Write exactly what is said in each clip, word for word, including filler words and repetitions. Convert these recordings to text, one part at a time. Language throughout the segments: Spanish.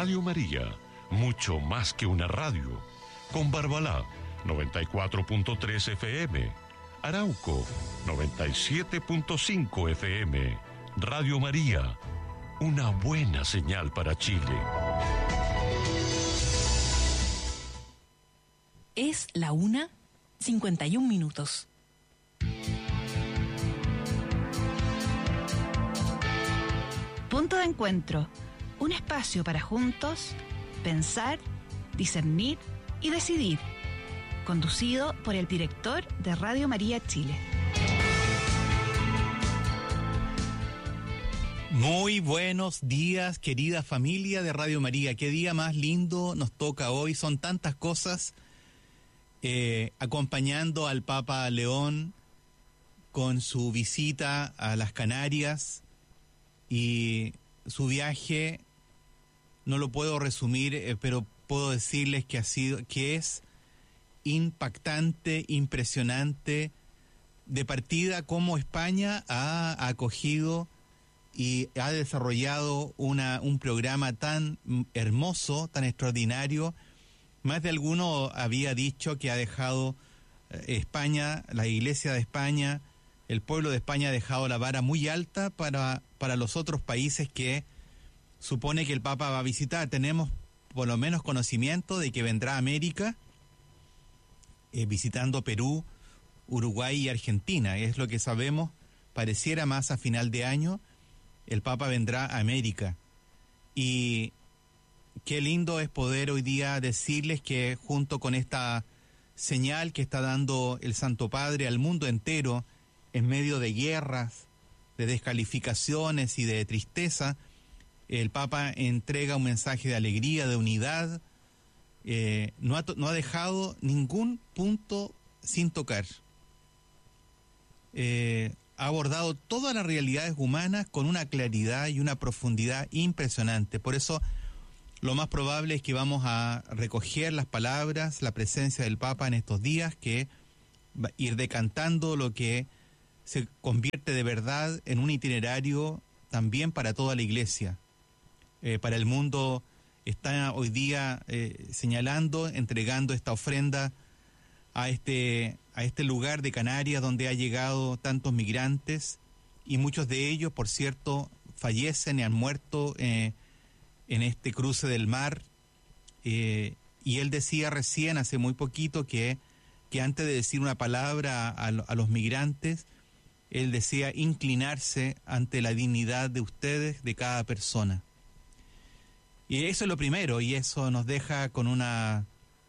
Radio María, mucho más que una radio. Con Barbalá, noventa y cuatro punto tres F M. Arauco, noventa y siete punto cinco F M. Radio María, una buena señal para Chile. Es la una, cincuenta y un minutos. Punto de encuentro, un espacio para juntos pensar, discernir y decidir. Conducido por el director de Radio María Chile. Muy buenos días, querida familia de Radio María. Qué día más lindo nos toca hoy. Son tantas cosas. Eh, acompañando al Papa León con su visita a las Canarias y su viaje. No lo puedo resumir, eh, pero puedo decirles que ha sido, que es impactante, impresionante. De partida, cómo España ha acogido y ha desarrollado una, un programa tan hermoso, tan extraordinario. Más de alguno había dicho que ha dejado España, la Iglesia de España, el pueblo de España ha dejado la vara muy alta para, para los otros países que supone que el Papa va a visitar. Tenemos por lo menos conocimiento de que vendrá a América, eh, visitando Perú, Uruguay y Argentina. Es lo que sabemos. Pareciera más a final de año el Papa vendrá a América. Y qué lindo es poder hoy día decirles que junto con esta señal que está dando el Santo Padre al mundo entero, en medio de guerras, de descalificaciones y de tristeza, el Papa entrega un mensaje de alegría, de unidad. Eh, no ha, no ha dejado ningún punto sin tocar. Eh, ha abordado todas las realidades humanas con una claridad y una profundidad impresionante. Por eso lo más probable es que vamos a recoger las palabras, la presencia del Papa en estos días, que va a ir decantando lo que se convierte de verdad en un itinerario también para toda la Iglesia. Eh, para el mundo está hoy día eh, señalando, entregando esta ofrenda a este, a este lugar de Canarias donde ha llegado tantos migrantes, y muchos de ellos, por cierto, fallecen y han muerto eh, en este cruce del mar. Eh, y él decía recién, hace muy poquito, que, que antes de decir una palabra a, a los migrantes, él decía inclinarse ante la dignidad de ustedes, de cada persona. Y eso es lo primero, y eso nos deja con una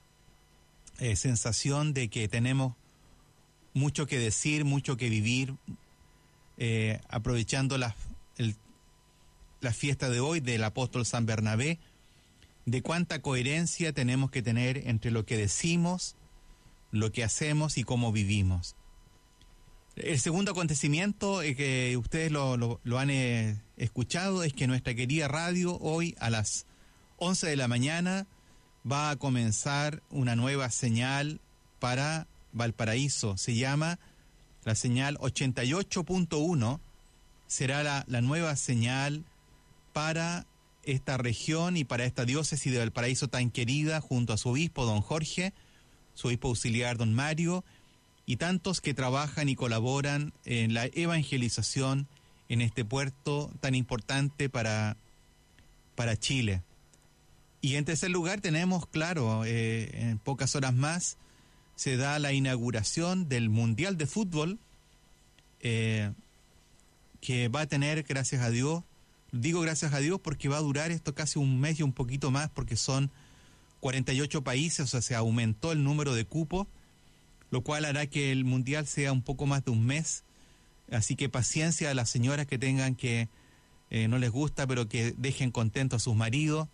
eh, sensación de que tenemos mucho que decir, mucho que vivir, eh, aprovechando la, el, la fiesta de hoy del apóstol San Bernabé, de cuánta coherencia tenemos que tener entre lo que decimos, lo que hacemos y cómo vivimos. El segundo acontecimiento, eh, que ustedes lo, lo, lo han eh, escuchado, es que nuestra querida radio hoy a las once de la mañana va a comenzar una nueva señal para Valparaíso. Se llama la señal ochenta y ocho punto uno. Será la, la nueva señal para esta región y para esta diócesis de Valparaíso tan querida, junto a su obispo, don Jorge, su obispo auxiliar, don Mario, y tantos que trabajan y colaboran en la evangelización en este puerto tan importante para, para Chile. Y en tercer lugar tenemos, claro, eh, en pocas horas más se da la inauguración del Mundial de Fútbol, eh, que va a tener, gracias a Dios, digo gracias a Dios porque va a durar esto casi un mes y un poquito más, porque son cuarenta y ocho países, o sea, se aumentó el número de cupos, lo cual hará que el Mundial sea un poco más de un mes. Así que paciencia a las señoras que tengan que, eh, no les gusta, pero que dejen contentos a sus maridos,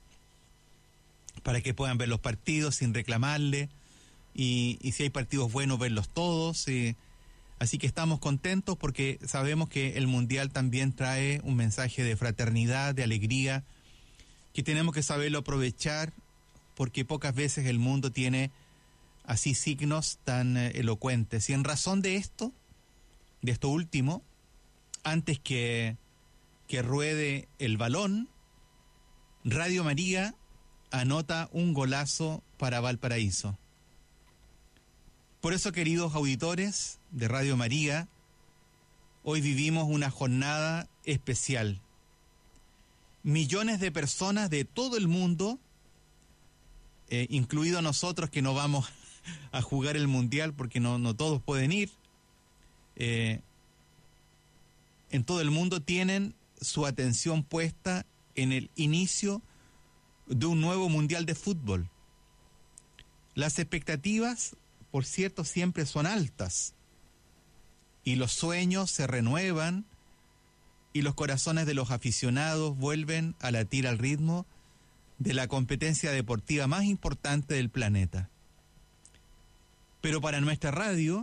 para que puedan ver los partidos sin reclamarle, y, y si hay partidos buenos, verlos todos. Eh. Así que estamos contentos porque sabemos que el Mundial también trae un mensaje de fraternidad, de alegría, que tenemos que saberlo aprovechar, porque pocas veces el mundo tiene así signos tan eh, elocuentes. Y en razón de esto, de esto último, antes que, que ruede el balón, Radio María anota un golazo para Valparaíso. Por eso, queridos auditores de Radio María, hoy vivimos una jornada especial. Millones de personas de todo el mundo, eh, incluidos nosotros que no vamos a jugar el Mundial porque no, no todos pueden ir, eh, en todo el mundo tienen su atención puesta en el inicio de un nuevo Mundial de Fútbol. Las expectativas, por cierto, siempre son altas, y los sueños se renuevan, y los corazones de los aficionados vuelven a latir al ritmo de la competencia deportiva más importante del planeta. Pero para nuestra radio,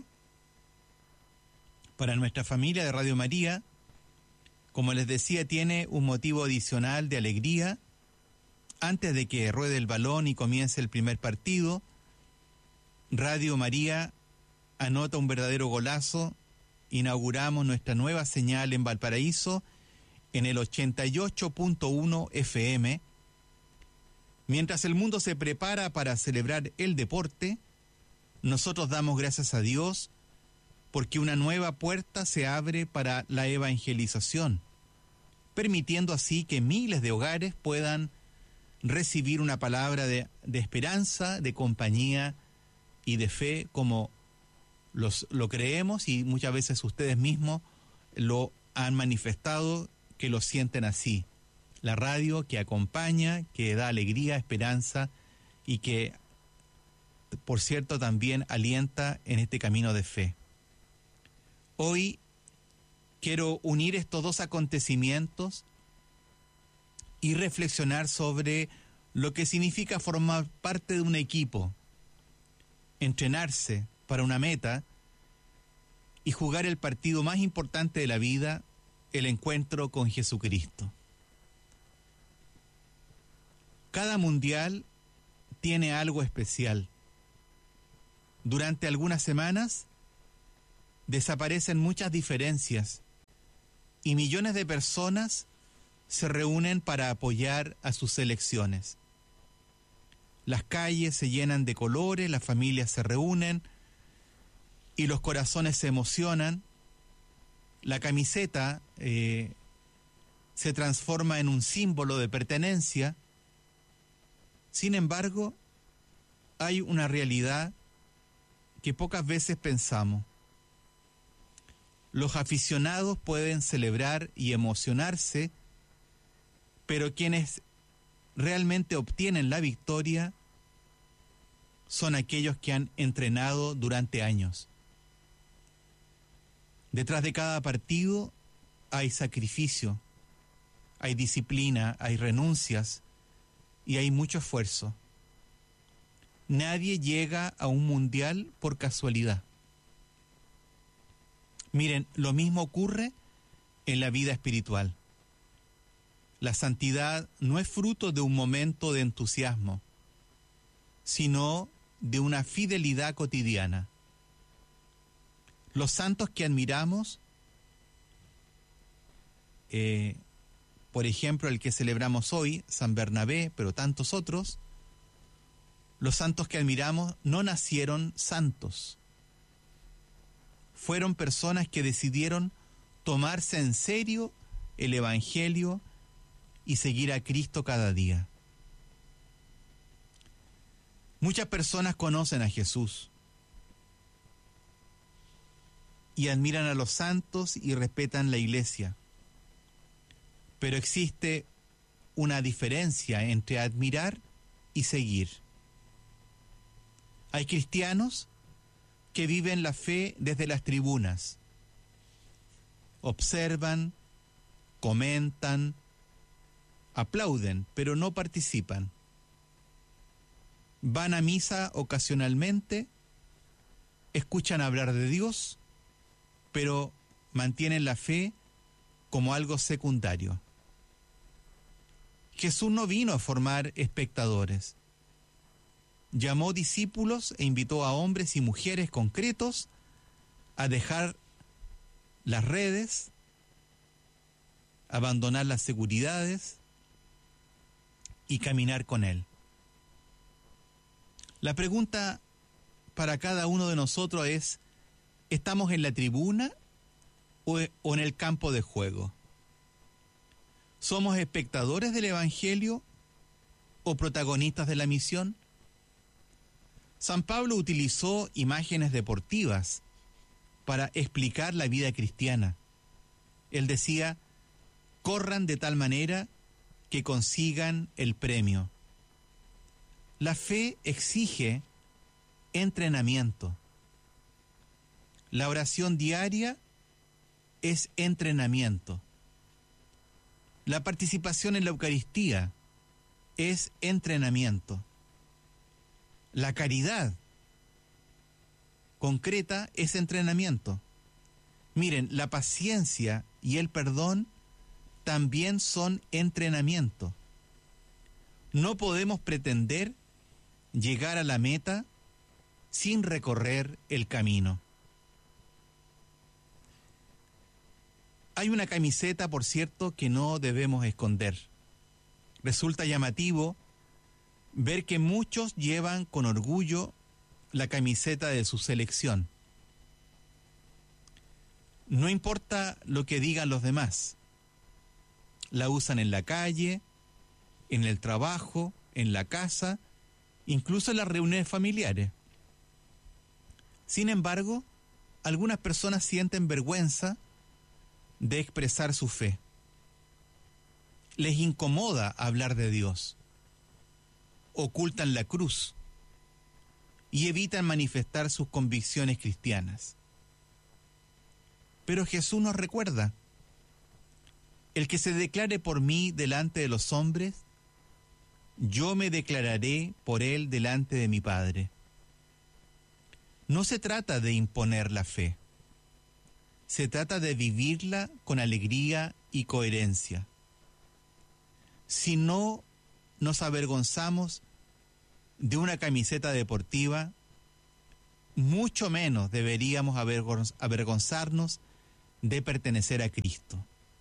para nuestra familia de Radio María, como les decía, tiene un motivo adicional de alegría. Antes de que ruede el balón y comience el primer partido, Radio María anota un verdadero golazo. Inauguramos nuestra nueva señal en Valparaíso en el ochenta y ocho punto uno F M. Mientras el mundo se prepara para celebrar el deporte, nosotros damos gracias a Dios porque una nueva puerta se abre para la evangelización, permitiendo así que miles de hogares puedan recibir una palabra de, de esperanza, de compañía y de fe, como los, lo creemos, y muchas veces ustedes mismos lo han manifestado, que lo sienten así. La radio que acompaña, que da alegría, esperanza, y que, por cierto, también alienta en este camino de fe. Hoy quiero unir estos dos acontecimientos y reflexionar sobre lo que significa formar parte de un equipo, entrenarse para una meta y jugar el partido más importante de la vida, el encuentro con Jesucristo. Cada mundial tiene algo especial. Durante algunas semanas desaparecen muchas diferencias y millones de personas se reúnen para apoyar a sus selecciones. Las calles se llenan de colores, las familias se reúnen y los corazones se emocionan. La camiseta eh, se transforma en un símbolo de pertenencia. Sin embargo, hay una realidad que pocas veces pensamos. Los aficionados pueden celebrar y emocionarse, pero quienes realmente obtienen la victoria son aquellos que han entrenado durante años. Detrás de cada partido hay sacrificio, hay disciplina, hay renuncias y hay mucho esfuerzo. Nadie llega a un mundial por casualidad. Miren, lo mismo ocurre en la vida espiritual. La santidad no es fruto de un momento de entusiasmo, sino de una fidelidad cotidiana. Los santos que admiramos, eh, por ejemplo, el que celebramos hoy, San Bernabé, pero tantos otros, los santos que admiramos no nacieron santos. Fueron personas que decidieron tomarse en serio el Evangelio y seguir a Cristo cada día. Muchas personas conocen a Jesús y admiran a los santos y respetan la iglesia. Pero existe una diferencia entre admirar y seguir. Hay cristianos que viven la fe desde las tribunas. Observan, comentan, aplauden, pero no participan. Van a misa ocasionalmente, escuchan hablar de Dios, pero mantienen la fe como algo secundario. Jesús no vino a formar espectadores. Llamó discípulos e invitó a hombres y mujeres concretos a dejar las redes, abandonar las seguridades y caminar con Él. La pregunta para cada uno de nosotros es, ¿estamos en la tribuna o en el campo de juego? ¿Somos espectadores del Evangelio o protagonistas de la misión? San Pablo utilizó imágenes deportivas para explicar la vida cristiana. Él decía, corran de tal manera que consigan el premio. La fe exige entrenamiento. La oración diaria es entrenamiento. La participación en la Eucaristía es entrenamiento. La caridad concreta es entrenamiento. Miren, la paciencia y el perdón también son entrenamiento. No podemos pretender llegar a la meta sin recorrer el camino. Hay una camiseta, por cierto, que no debemos esconder. Resulta llamativo ver que muchos llevan con orgullo la camiseta de su selección. No importa lo que digan los demás. La usan en la calle, en el trabajo, en la casa, incluso en las reuniones familiares. Sin embargo, algunas personas sienten vergüenza de expresar su fe. Les incomoda hablar de Dios. Ocultan la cruz y evitan manifestar sus convicciones cristianas. Pero Jesús nos recuerda, el que se declare por mí delante de los hombres, yo me declararé por él delante de mi Padre. No se trata de imponer la fe, se trata de vivirla con alegría y coherencia. Si no nos avergonzamos de una camiseta deportiva, mucho menos deberíamos avergonzarnos de pertenecer a Cristo.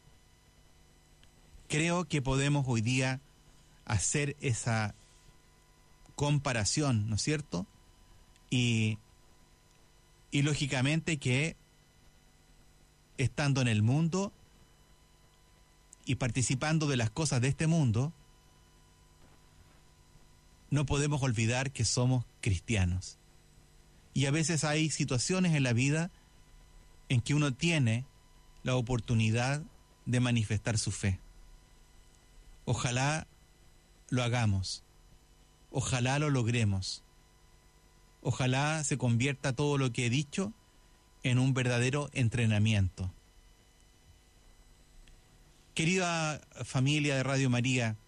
Creo que podemos hoy día hacer esa comparación, ¿no es cierto? Y, y lógicamente que estando en el mundo y participando de las cosas de este mundo, no podemos olvidar que somos cristianos. Y a veces hay situaciones en la vida en que uno tiene la oportunidad de manifestar su fe. Ojalá lo hagamos. Ojalá lo logremos. Ojalá se convierta todo lo que he dicho en un verdadero entrenamiento. Querida familia de Radio María,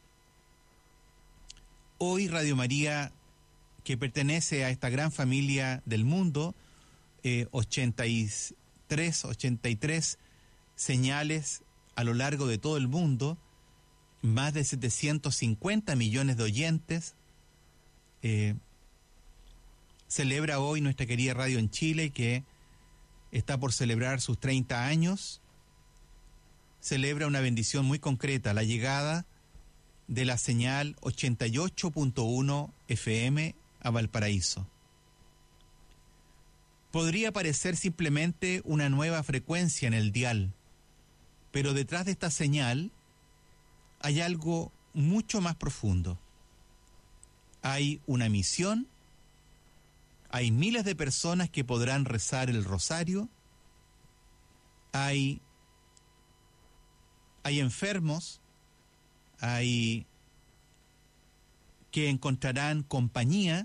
hoy Radio María, que pertenece a esta gran familia del mundo, eh, ochenta y tres, ochenta y tres señales a lo largo de todo el mundo, más de setecientos cincuenta millones de oyentes, eh, celebra hoy nuestra querida radio en Chile, que está por celebrar sus treinta años, celebra una bendición muy concreta, la llegada de la señal ochenta y ocho punto uno F M a Valparaíso. Podría parecer simplemente una nueva frecuencia en el dial, pero detrás de esta señal hay algo mucho más profundo. Hay una misión, hay miles de personas que podrán rezar el rosario, hay, hay enfermos, hay que encontrarán compañía,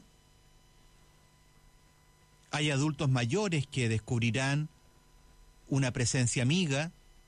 hay adultos mayores que descubrirán una presencia amiga,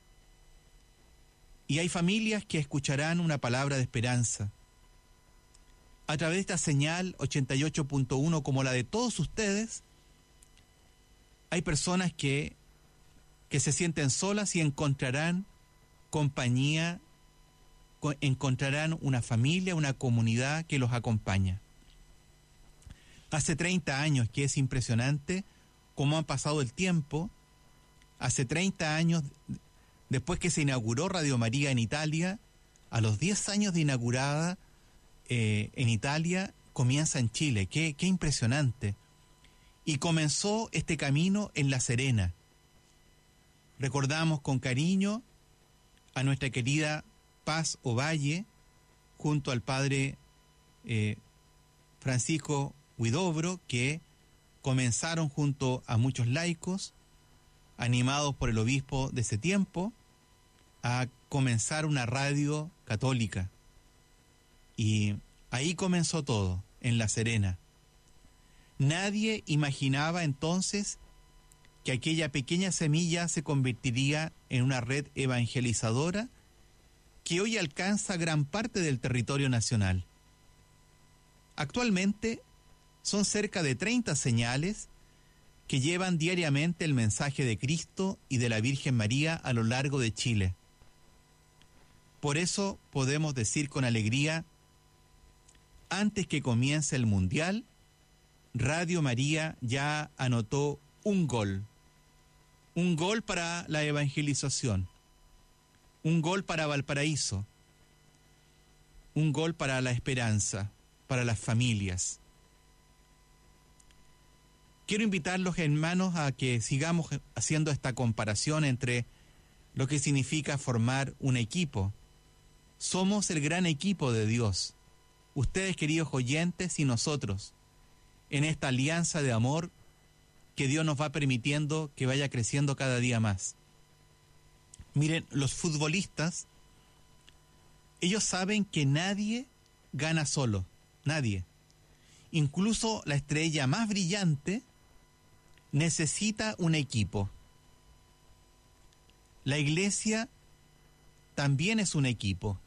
y hay familias que escucharán una palabra de esperanza. A través de esta señal ochenta y ocho punto uno, como la de todos ustedes, hay personas que, que se sienten solas y encontrarán compañía, encontrarán una familia, una comunidad que los acompaña. Hace treinta años, que es impresionante cómo ha pasado el tiempo, hace treinta años, después que se inauguró Radio María en Italia, a los diez años de inaugurada eh, en Italia, comienza en Chile. Qué, qué impresionante. Y comenzó este camino en La Serena. Recordamos con cariño a nuestra querida Paz Ovalle, junto al padre eh, Francisco Huidobro, que comenzaron junto a muchos laicos, animados por el obispo de ese tiempo, a comenzar una radio católica. Y ahí comenzó todo, en La Serena. Nadie imaginaba entonces que aquella pequeña semilla se convertiría en una red evangelizadora que hoy alcanza gran parte del territorio nacional. Actualmente son cerca de treinta señales que llevan diariamente el mensaje de Cristo y de la Virgen María a lo largo de Chile. Por eso podemos decir con alegría, antes que comience el Mundial, Radio María ya anotó un gol. Un gol para la evangelización. Un gol para Valparaíso. Un gol para la esperanza, para las familias. Quiero invitar los hermanos a que sigamos haciendo esta comparación entre lo que significa formar un equipo. Somos el gran equipo de Dios. Ustedes, queridos oyentes, y nosotros, en esta alianza de amor que Dios nos va permitiendo que vaya creciendo cada día más. Miren, los futbolistas, ellos saben que nadie gana solo, nadie. Incluso la estrella más brillante necesita un equipo. La iglesia también es un equipo.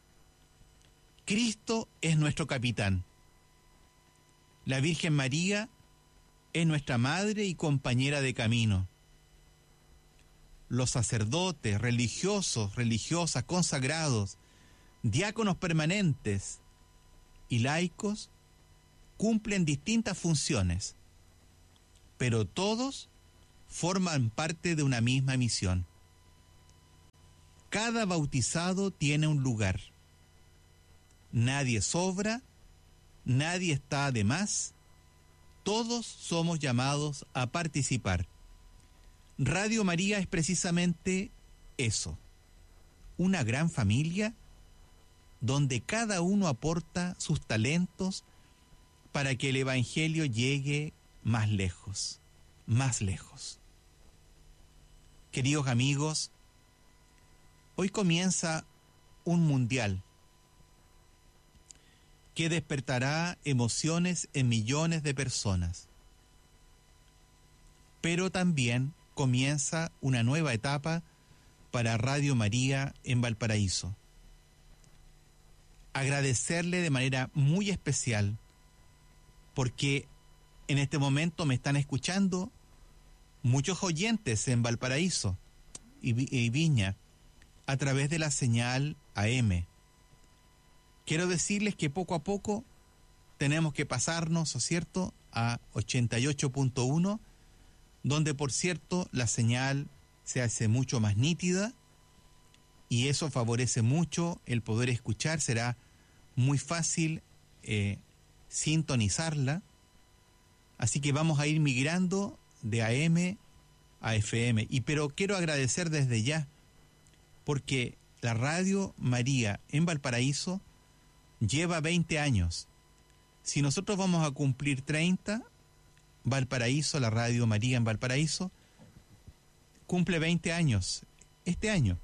Cristo es nuestro capitán. La Virgen María es nuestra madre y compañera de camino. Los sacerdotes, religiosos, religiosas, consagrados, diáconos permanentes y laicos cumplen distintas funciones, pero todos forman parte de una misma misión. Cada bautizado tiene un lugar. Nadie sobra, nadie está de más. Todos somos llamados a participar. Radio María es precisamente eso, una gran familia donde cada uno aporta sus talentos para que el Evangelio llegue más lejos, más lejos. Queridos amigos, hoy comienza un mundial que despertará emociones en millones de personas. Pero también comienza una nueva etapa para Radio María en Valparaíso. Agradecerle de manera muy especial, porque en este momento me están escuchando muchos oyentes en Valparaíso y, y Viña a través de la señal A M. Quiero decirles que poco a poco tenemos que pasarnos, ¿no es cierto?, a ochenta y ocho punto uno, donde, por cierto, la señal se hace mucho más nítida y eso favorece mucho el poder escuchar. Será muy fácil eh, sintonizarla. Así que vamos a ir migrando de A M a F M. Y pero quiero agradecer desde ya, porque la Radio María en Valparaíso lleva veinte años. Si nosotros vamos a cumplir treinta, Valparaíso, la Radio María en Valparaíso, cumple veinte años este año.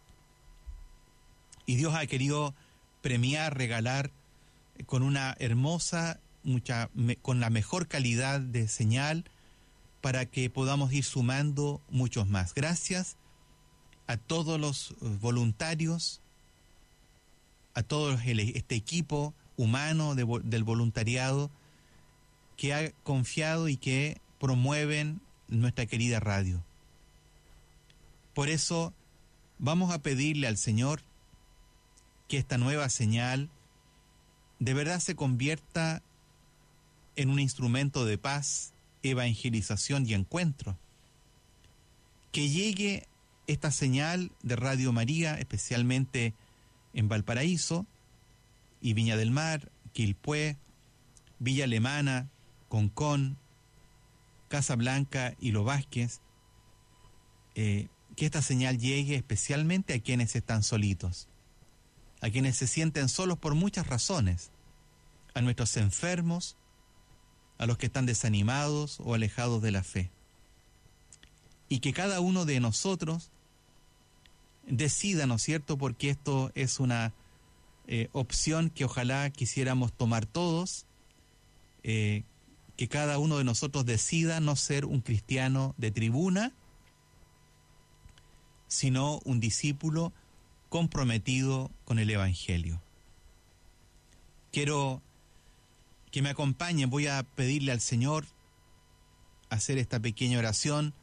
Y Dios ha querido premiar, regalar con una hermosa, mucha, me, con la mejor calidad de señal para que podamos ir sumando muchos más. Gracias a todos los voluntarios, a todo el, este equipo humano de, del voluntariado que ha confiado y que promueven nuestra querida radio. Por eso vamos a pedirle al Señor que esta nueva señal de verdad se convierta en un instrumento de paz, evangelización y encuentro. Que llegue esta señal de Radio María, especialmente en Valparaíso y Viña del Mar, Quilpué, Villa Alemana, Concón, Casa Blanca y Los Vázquez, eh, que esta señal llegue especialmente a quienes están solitos, a quienes se sienten solos por muchas razones, a nuestros enfermos, a los que están desanimados o alejados de la fe. Y que cada uno de nosotros decida, ¿no es cierto?, porque esto es una eh, opción que ojalá quisiéramos tomar todos, eh, que cada uno de nosotros decida no ser un cristiano de tribuna, sino un discípulo comprometido con el Evangelio. Quiero que me acompañen, voy a pedirle al Señor hacer esta pequeña oración,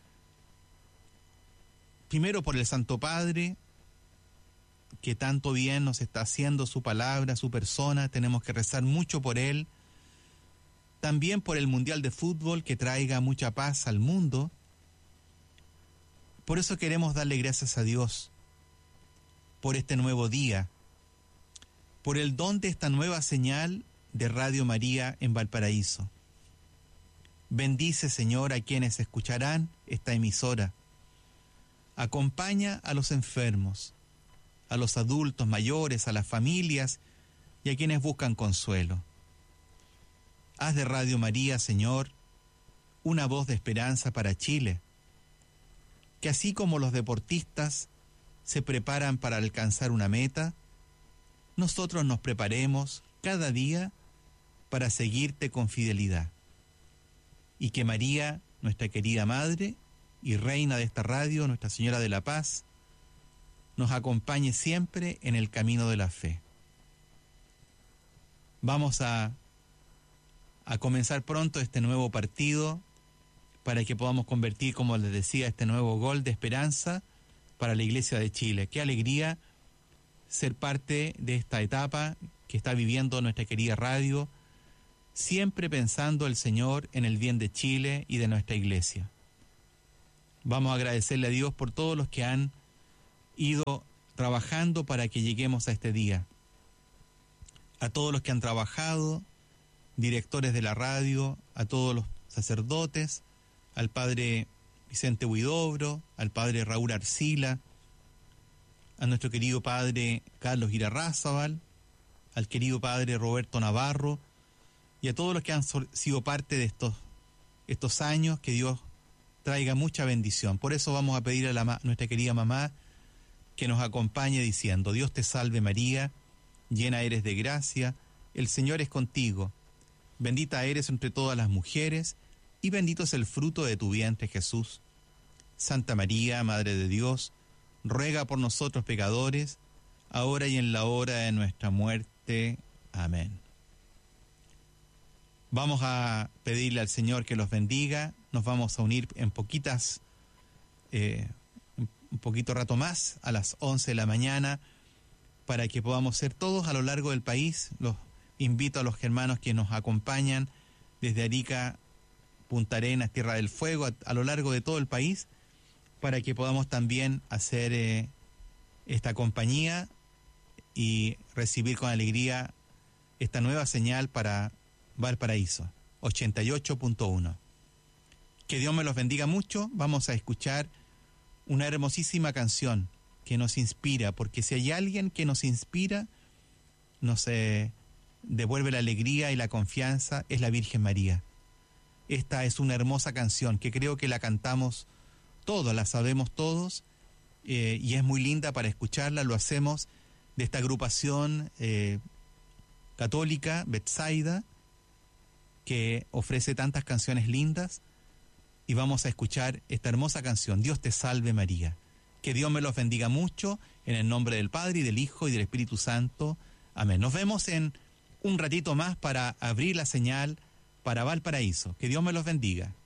primero por el Santo Padre, que tanto bien nos está haciendo su palabra, su persona, tenemos que rezar mucho por él, también por el Mundial de Fútbol, que traiga mucha paz al mundo. Por eso queremos darle gracias a Dios por este nuevo día, por el don de esta nueva señal de Radio María en Valparaíso. Bendice, Señor, a quienes escucharán esta emisora. Acompaña a los enfermos, a los adultos mayores, a las familias y a quienes buscan consuelo. Haz de Radio María, Señor, una voz de esperanza para Chile, que así como los deportistas se preparan para alcanzar una meta, nosotros nos preparemos cada día para seguirte con fidelidad. Y que María, nuestra querida Madre y Reina de esta radio, Nuestra Señora de la Paz, nos acompañe siempre en el camino de la fe. Vamos a, a comenzar pronto este nuevo partido para que podamos convertir, como les decía, este nuevo gol de esperanza para la Iglesia de Chile. Qué alegría ser parte de esta etapa que está viviendo nuestra querida radio, siempre pensando el Señor en el bien de Chile y de nuestra Iglesia. Vamos a agradecerle a Dios por todos los que han ido trabajando para que lleguemos a este día. A todos los que han trabajado, directores de la radio, a todos los sacerdotes, al padre Vicente Huidobro, al padre Raúl Arcila, a nuestro querido padre Carlos Irarrázaval, al querido padre Roberto Navarro, y a todos los que han sido parte de estos, estos años, que Dios traiga mucha bendición. Por eso vamos a pedir a la, nuestra querida mamá que nos acompañe diciendo: Dios te salve María, llena eres de gracia, el Señor es contigo, bendita eres entre todas las mujeres, y bendito es el fruto de tu vientre, Jesús. Santa María, Madre de Dios, ruega por nosotros pecadores, ahora y en la hora de nuestra muerte. Amén. Vamos a pedirle al Señor que los bendiga. Nos vamos a unir en poquitas, eh, un poquito rato más, a las once de la mañana, para que podamos ser todos a lo largo del país. Los invito a los hermanos que nos acompañan desde Arica, Punta Arenas, Tierra del Fuego, a, a lo largo de todo el país, para que podamos también hacer eh, esta compañía y recibir con alegría esta nueva señal para Valparaíso, ochenta y ocho punto uno. Que Dios me los bendiga mucho. Vamos a escuchar una hermosísima canción que nos inspira, porque si hay alguien que nos inspira, nos eh, devuelve la alegría y la confianza, es la Virgen María. Esta es una hermosa canción que creo que la cantamos todos, la sabemos todos, eh, y es muy linda para escucharla. Lo hacemos de esta agrupación eh, católica, Betsaida, que ofrece tantas canciones lindas, y vamos a escuchar esta hermosa canción, Dios te salve María. Que Dios me los bendiga mucho, en el nombre del Padre, y del Hijo, y del Espíritu Santo. Amén. Nos vemos en un ratito más para abrir la señal para Valparaíso. Que Dios me los bendiga.